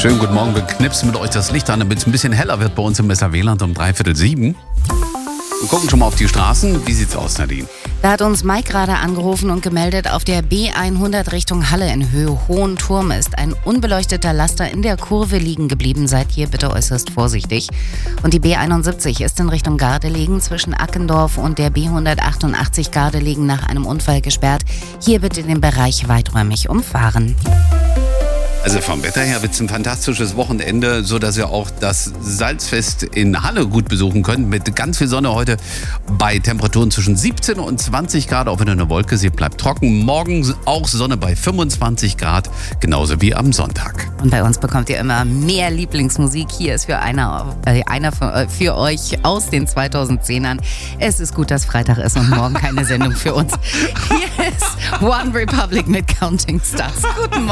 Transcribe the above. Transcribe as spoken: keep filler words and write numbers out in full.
Schönen guten Morgen, wir knipsen mit euch das Licht an, damit es ein bisschen heller wird bei uns im Messer-Weland um dreiviertel sieben. Wir gucken schon mal auf die Straßen. Wie sieht's aus, Nadine? Da hat uns Mike gerade angerufen und gemeldet, auf der B hundert Richtung Halle in Höhe Hohenturm ist ein unbeleuchteter Laster in der Kurve liegen geblieben. Seid hier bitte äußerst vorsichtig. Und die B einundsiebzig ist in Richtung Gardelegen zwischen Ackendorf und der B hundertachtundachtzig Gardelegen nach einem Unfall gesperrt. Hier bitte den Bereich weiträumig umfahren. Also vom Wetter her wird es ein fantastisches Wochenende, sodass ihr auch das Salzfest in Halle gut besuchen könnt. Mit ganz viel Sonne heute bei Temperaturen zwischen siebzehn und zwanzig Grad. Auch wenn ihr eine Wolke seht, bleibt trocken. Morgen auch Sonne bei fünfundzwanzig Grad, genauso wie am Sonntag. Und bei uns bekommt ihr immer mehr Lieblingsmusik. Hier ist für einer, äh, einer für, für euch aus den zweitausendzehnern. Es ist gut, dass Freitag ist und morgen keine Sendung für uns. Hier ist One Republic mit Counting Stars. Guten Morgen.